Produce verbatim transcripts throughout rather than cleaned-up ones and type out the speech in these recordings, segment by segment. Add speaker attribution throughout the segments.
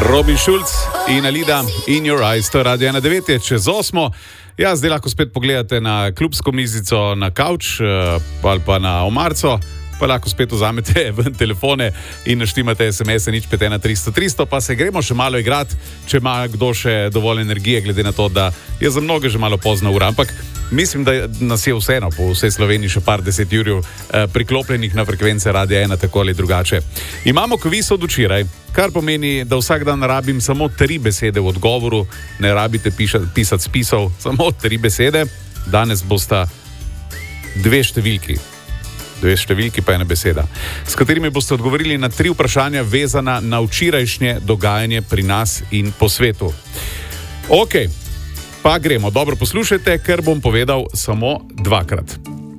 Speaker 1: Robin Schulz in Alida In Your Eyes, to je Radio ena devet, je čez osmo. Ja, zdaj lahko spet pogledate na klubsko mizico, na kavč ali pa na omarco, pa lahko spet vzamete ven telefone in naštimate es em es nič pet ena tristo tristo, pa se gremo še malo igrati, če ima kdo še dovolj energije, glede na to, da je za mnoge že malo pozna ura, ampak mislim, da nas je vseeno po vsej Sloveniji še par deset jurjev eh, priklopljenih na frekvence Radia ena, tako ali drugače. Imamo kviz od včeraj, kar pomeni, da vsak dan rabim samo tri besede v odgovoru, ne rabite pišati, pisati spisov, samo tri besede. Danes bosta dve številki, dve številki pa ena beseda, s katerimi boste odgovorili na tri vprašanja vezana na včerajšnje dogajanje pri nas in po svetu. Ok, pa gremo, dobro poslušajte, ker bom povedal samo dvakrat.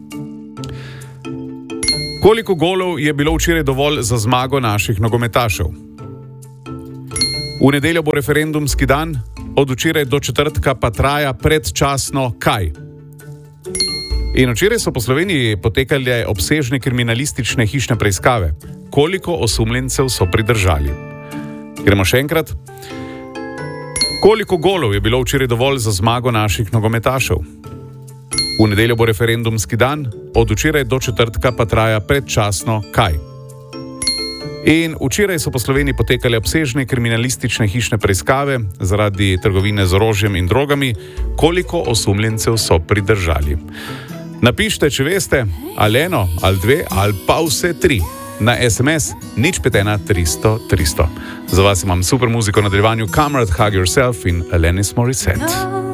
Speaker 1: Koliko golov je bilo včeraj dovolj za zmago naših nogometašev? V nedeljo bo referendumski dan, od včeraj do četrtka pa traja predčasno kaj? In včeraj so po Sloveniji potekale obsežne kriminalistične hišne preiskave. Koliko osumljencev so pridržali? Gremo še enkrat. Koliko golov je bilo včeraj dovolj za zmago naših nogometašev? V nedeljo bo referendumski dan, od včeraj do četrtka pa traja predčasno kaj? In včeraj so po Sloveniji potekale obsežne kriminalistične hišne preiskave zaradi trgovine z orožjem in drogami. Koliko osumljencev so pridržali? Napišite, če veste, ali eno, ali dve, ali pa vse tri. Na es em es nič pet ena tristo tristo. Za vas imam super muziko v nadaljevanju Comrade Hug Yourself in Alanis Morissette.